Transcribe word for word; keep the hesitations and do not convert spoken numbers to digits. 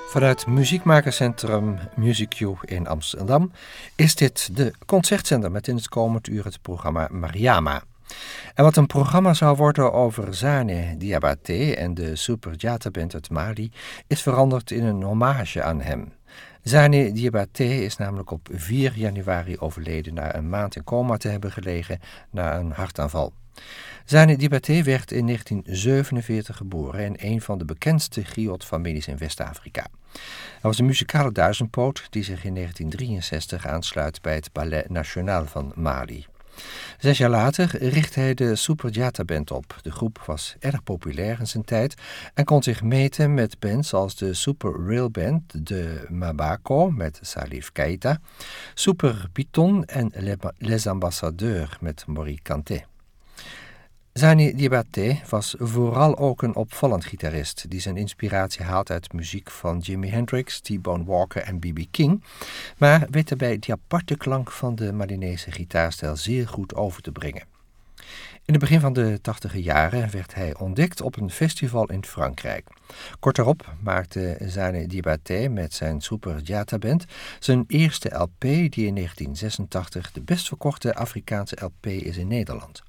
Vanuit Muziekmakerscentrum Music U in Amsterdam is dit de concertzender met in het komend uur het programma Mariama. En wat een programma zou worden over Zane Diabaté en de Super Band uit Mali is veranderd in een hommage aan hem. Zane Diabaté is namelijk op vier januari overleden na een maand in coma te hebben gelegen na een hartaanval. Zane Diabaté werd in negentien zevenenveertig geboren in een van de bekendste griotfamilies in West-Afrika. Hij was een muzikale duizendpoot die zich in negentien drieënzestig aansluit bij het Ballet National van Mali. Zes jaar later richtte hij de Super Band op. De groep was erg populair in zijn tijd en kon zich meten met bands als de Super Rail Band, de Mabako met Salif Keita, Super Biton en Les Ambassadeurs met Mori Kanté. Zane Diabaté was vooral ook een opvallend gitarist die zijn inspiratie haalt uit muziek van Jimi Hendrix, T-Bone Walker en B B King, maar weet daarbij die aparte klank van de Malinese gitaarstijl zeer goed over te brengen. In het begin van de tachtiger jaren werd hij ontdekt op een festival in Frankrijk. Kort daarop maakte Zane Diabaté met zijn Super Band zijn eerste L P die in negentien zesentachtig de best verkochte Afrikaanse L P is in Nederland.